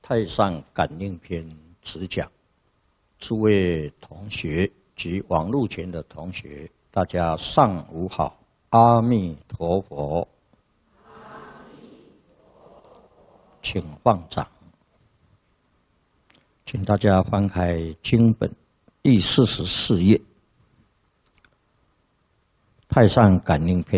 太上感应篇只讲，诸位同学及网络前的同学，大家上午好，阿弥陀佛，请放掌，请大家翻开经本第44页，太上感应篇